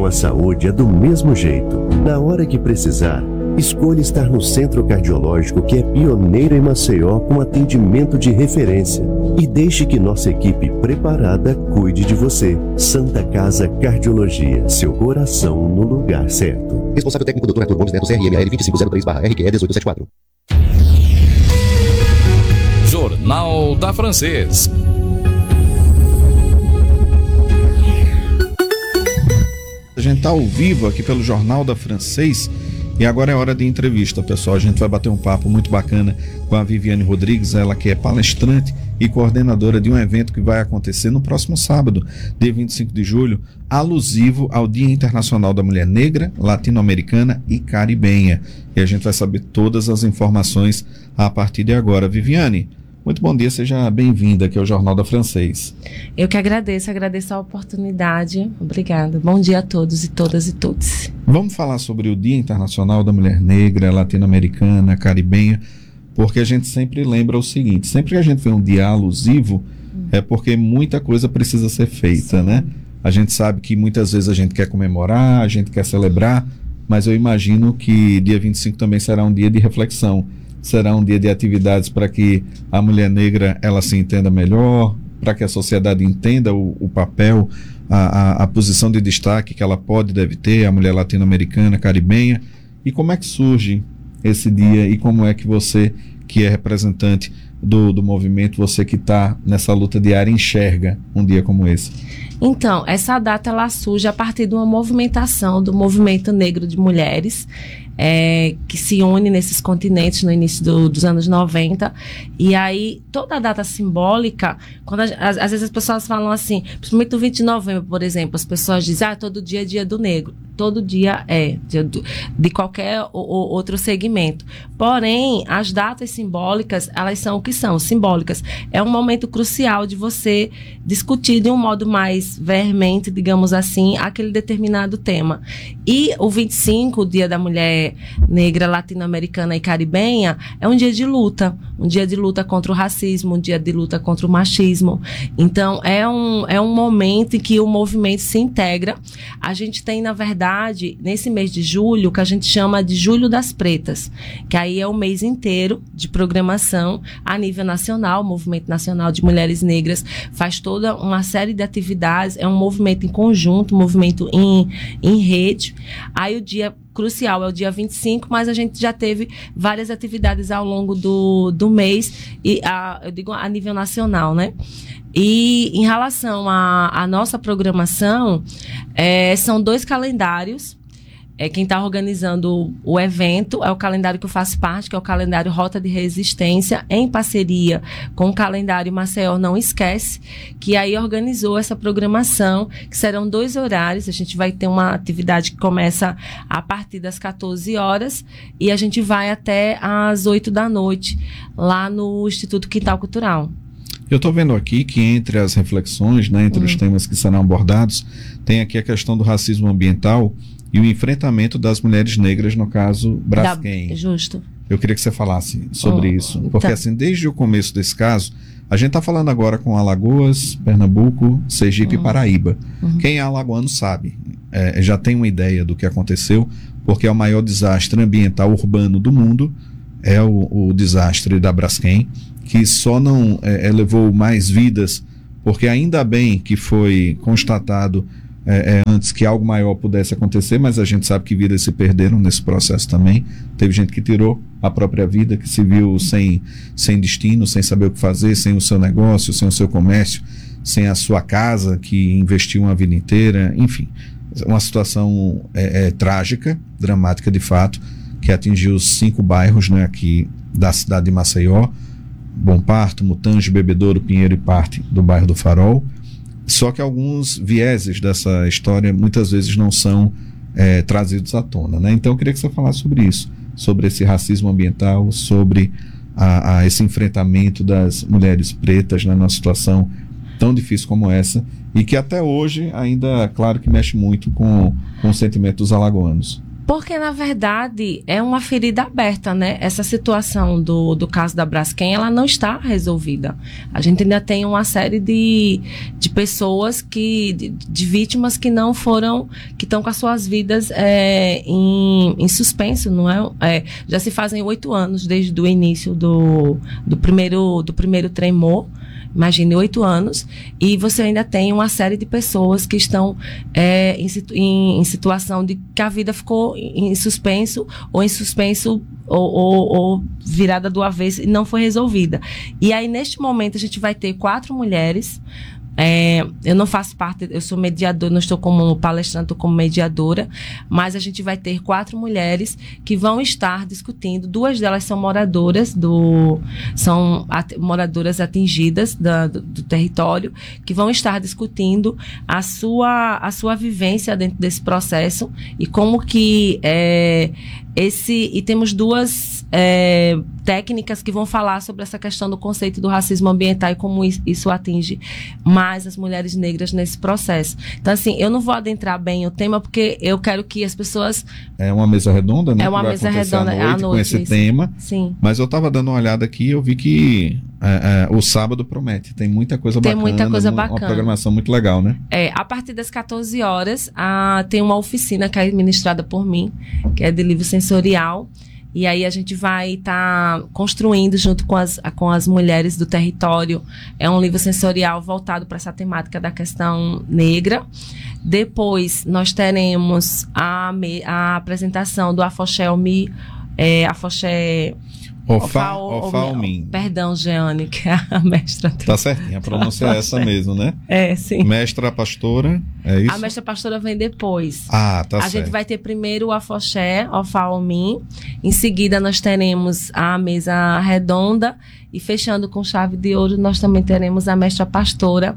à saúde é do mesmo jeito. Na hora que precisar, escolha estar no Centro Cardiológico, que é pioneiro em Maceió, com atendimento de referência. E deixe que nossa equipe preparada cuide de você. Santa Casa Cardiologia, seu coração no lugar certo. Responsável técnico Dr. Arthur Gomes Neto, CRMAL 2503/RQE 1874. Jornal da Francês. A gente está ao vivo aqui pelo Jornal da Francês e agora é hora de entrevista, pessoal. A gente vai bater um papo muito bacana com a Viviane Rodrigues, ela que é palestrante e coordenadora de um evento que vai acontecer no próximo sábado, dia 25 de julho, alusivo ao Dia Internacional da Mulher Negra, Latino-Americana e Caribenha. E a gente vai saber todas as informações a partir de agora. Viviane, muito bom dia, seja bem-vinda aqui ao Jornal da Francês. Eu que agradeço a oportunidade. Obrigada. Bom dia a todos e todas e todos. Vamos falar sobre o Dia Internacional da Mulher Negra, Latino-Americana, Caribenha, porque a gente sempre lembra o seguinte: sempre que a gente vê um dia alusivo, é porque muita coisa precisa ser feita, né? A gente sabe que muitas vezes a gente quer comemorar, a gente quer celebrar, mas eu imagino que dia 25 também será um dia de reflexão, será um dia de atividades para que a mulher negra ela se entenda melhor, para que a sociedade entenda o papel, a posição de destaque que ela pode e deve ter, a mulher latino-americana, caribenha. E como é que surge esse dia e como é que você, que é representante do movimento, você que está nessa luta diária, enxerga um dia como esse? Então, essa data ela surge a partir de uma movimentação do movimento negro de mulheres, que se une nesses continentes no início dos anos 90. E aí, toda a data simbólica, quando às vezes as pessoas falam assim, principalmente no 20 de novembro, por exemplo, as pessoas dizem, todo dia é dia do negro. Todo dia é, de qualquer outro segmento. Porém, as datas simbólicas, elas são o que são, simbólicas. É um momento crucial de você discutir de um modo mais veemente, digamos assim, aquele determinado tema. E o 25, o Dia da Mulher Negra, Latino-Americana e Caribenha, é um dia de luta contra o racismo, um dia de luta contra o machismo. Então, é um momento em que o movimento se integra. A gente tem, na verdade, nesse mês de julho, que a gente chama de Julho das Pretas, que aí é o mês inteiro de programação a nível nacional. O Movimento Nacional de Mulheres Negras faz toda uma série de atividades, é um movimento em conjunto, um movimento em rede. Aí o dia crucial é o dia 25, mas a gente já teve várias atividades ao longo do mês, e eu digo a nível nacional, né? E em relação à nossa programação, são 2 calendários. Quem está organizando o evento é o calendário que eu faço parte, que é o calendário Rota de Resistência, em parceria com o calendário Maceió Não Esquece, que aí organizou essa programação, que serão 2 horários. A gente vai ter uma atividade que começa a partir das 14 horas e a gente vai até às 8 da noite, lá no Instituto Quintal Cultural. Eu estou vendo aqui que entre as reflexões, né, entre os temas que serão abordados, tem aqui a questão do racismo ambiental e o enfrentamento das mulheres negras, no caso, Braskem. Justo. Eu queria que você falasse sobre isso, porque assim, desde o começo desse caso, a gente está falando agora com Alagoas, Pernambuco, Sergipe e Paraíba. Quem é alagoano sabe, já tem uma ideia do que aconteceu, porque é o maior desastre ambiental urbano do mundo, é o desastre da Braskem, que só não levou mais vidas, porque ainda bem que foi constatado antes que algo maior pudesse acontecer, mas a gente sabe que vidas se perderam nesse processo também. Teve gente que tirou a própria vida, que se viu sem destino, sem saber o que fazer, sem o seu negócio, sem o seu comércio, sem a sua casa, que investiu uma vida inteira, enfim. Uma situação trágica, dramática de fato, que atingiu 5 bairros, né, aqui da cidade de Maceió: Bom Parto, Mutange, Bebedouro, Pinheiro e parte do bairro do Farol. Só que alguns vieses dessa história muitas vezes não são trazidos à tona, né? Então eu queria que você falasse sobre isso, sobre esse racismo ambiental, sobre esse enfrentamento das mulheres pretas, né, numa situação tão difícil como essa, e que até hoje ainda, claro, que mexe muito com o sentimento dos alagoanos. Porque, na verdade, é uma ferida aberta, né? Essa situação do caso da Braskem, ela não está resolvida. A gente ainda tem uma série de pessoas de vítimas que não foram, que estão com as suas vidas em suspenso, não é? Já se fazem 8 anos desde o início do primeiro tremor. Imagine 8 anos, e você ainda tem uma série de pessoas que estão em situação de que a vida ficou em suspenso ou virada do avesso e não foi resolvida. E aí, neste momento, a gente vai ter 4 mulheres. Eu não faço parte, eu sou mediadora, não estou como palestrante, estou como mediadora, mas a gente vai ter 4 mulheres que vão estar discutindo. 2 delas são moradoras moradoras atingidas do território, que vão estar discutindo a sua vivência dentro desse processo e como que e temos 2 técnicas que vão falar sobre essa questão do conceito do racismo ambiental e como isso atinge mais as mulheres negras nesse processo. Então, assim, eu não vou adentrar bem o tema porque eu quero que as pessoas... É uma mesa redonda, né? É uma mesa redonda à noite com esse tema. Sim. Mas eu estava dando uma olhada aqui e eu vi que o sábado promete. Tem muita coisa bacana. Tem muita coisa bacana. Uma programação muito legal, né? A partir das 14 horas, tem uma oficina que é administrada por mim, que é de livro sensorial. E aí a gente vai estar construindo junto com as mulheres do território. É um livro sensorial voltado para essa temática da questão negra. Depois nós teremos a apresentação do Afoxé Ofalmin. Perdão, Jeane, que é a mestra. Tá certinho, a pronúncia é essa mesmo, né? Sim. Mestra pastora, é isso? A mestra pastora vem depois. Tá certo. A gente vai ter primeiro o Afoxé, Ofalmin. Em seguida nós teremos a mesa redonda e fechando com chave de ouro nós também teremos a mestra pastora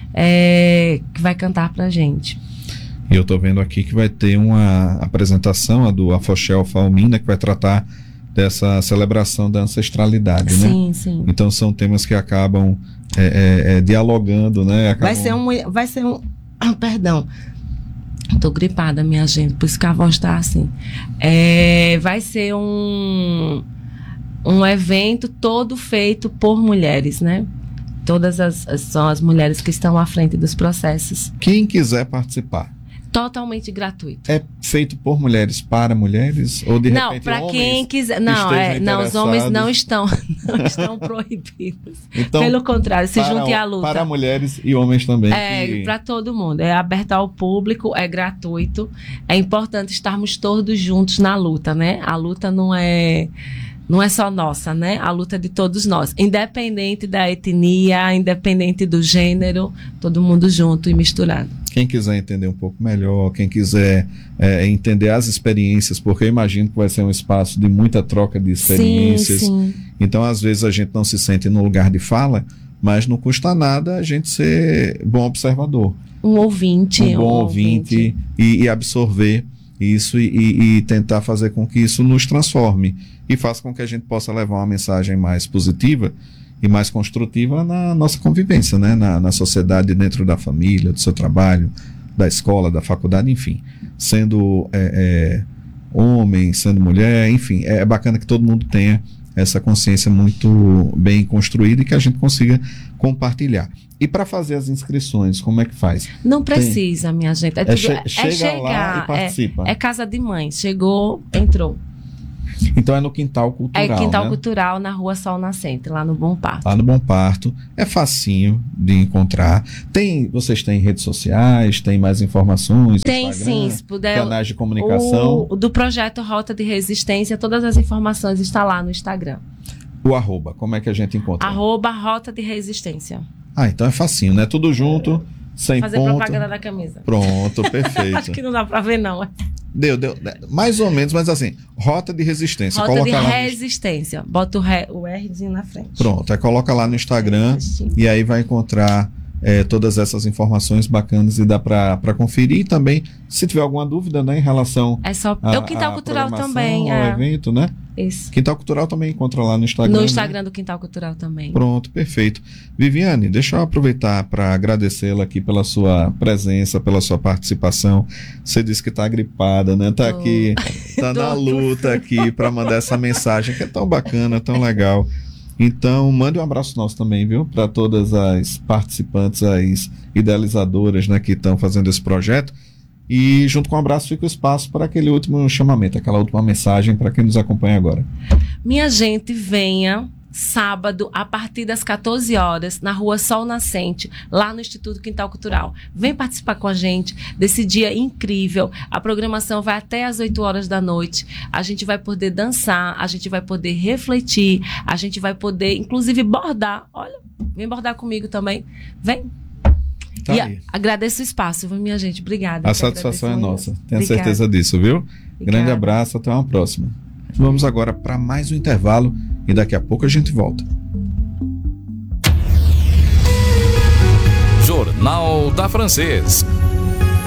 que vai cantar pra gente. E eu tô vendo aqui que vai ter uma apresentação, a do Afoxé Ofalmin, né, que vai tratar dessa celebração da ancestralidade, né? Sim, sim. Então são temas que acabam dialogando, né? Vai ser um perdão, tô gripada, minha gente, por isso que a voz tá assim. Vai ser um evento todo feito por mulheres, né? Todas são as mulheres que estão à frente dos processos. Quem quiser participar. Totalmente gratuito. É feito por mulheres para mulheres? Ou de repente para quem quiser. Não, os homens não estão proibidos. Então, pelo contrário, se junte à luta. Para mulheres e homens também. Para todo mundo. É aberto ao público, é gratuito. É importante estarmos todos juntos na luta, né? A luta não é só nossa, né? A luta é de todos nós. Independente da etnia, independente do gênero, todo mundo junto e misturado. Quem quiser entender um pouco melhor, quem quiser entender as experiências, porque eu imagino que vai ser um espaço de muita troca de experiências. Sim. Então, às vezes, a gente não se sente no lugar de fala, mas não custa nada a gente ser bom observador. Um ouvinte. Bom ouvinte e absorver isso e tentar fazer com que isso nos transforme e faça com que a gente possa levar uma mensagem mais positiva e mais construtiva na nossa convivência, né? Na sociedade, dentro da família, do seu trabalho, da escola, da faculdade, enfim. Sendo homem, sendo mulher, enfim. É bacana que todo mundo tenha essa consciência muito bem construída e que a gente consiga compartilhar. E para fazer as inscrições, como é que faz? Não precisa, minha gente. Chega lá e participa. É casa de mãe. Chegou, entrou. Então é no Quintal Cultural, É Quintal, né? Cultural, na Rua Sol Nascente, lá no Bom Parto. Lá no Bom Parto. É facinho de encontrar. Vocês têm redes sociais? Tem mais informações? Tem, Instagram, sim. Se puder. Canais de comunicação. Do projeto Rota de Resistência, todas as informações estão lá no Instagram. O arroba, como é que a gente encontra? @Rota de Resistência. Então é facinho, né? Tudo junto, sem fazer ponto. Propaganda da camisa. Pronto, perfeito. Acho que não dá pra ver, não. Deu. Mais ou menos, mas assim, Rota de Resistência. Rota de Resistência. Bota o Rzinho na frente. Pronto, coloca lá no Instagram e aí vai encontrar todas essas informações bacanas e dá para conferir. E também, se tiver alguma dúvida, né, em relação o Quintal Cultural também. ao evento, né? Isso. Quintal Cultural também encontra lá no Instagram. No Instagram, né? do Quintal Cultural também. Pronto, perfeito. Viviane, deixa eu aproveitar para agradecê-la aqui pela sua presença, pela sua participação. Você disse que está gripada, né? Está aqui, está na luta aqui para mandar essa mensagem que é tão bacana, tão legal. Então, mande um abraço nosso também, viu? Para todas as participantes, as idealizadoras, né, que estão fazendo esse projeto. E junto com o abraço fica o espaço para aquele último chamamento, aquela última mensagem para quem nos acompanha agora. Minha gente, venha sábado, a partir das 14 horas, na Rua Sol Nascente, lá no Instituto Quintal Cultural. Vem participar com a gente desse dia incrível. A programação vai até às 8 horas da noite. A gente vai poder dançar, a gente vai poder refletir, a gente vai poder, inclusive, bordar. Olha, vem bordar comigo também. Vem. Tá, e agradeço o espaço, minha gente. Obrigada. A satisfação é nossa. Tenho certeza disso, viu? Obrigada. Grande abraço, até uma próxima. Vamos agora para mais um intervalo e daqui a pouco a gente volta. Jornal da Francês.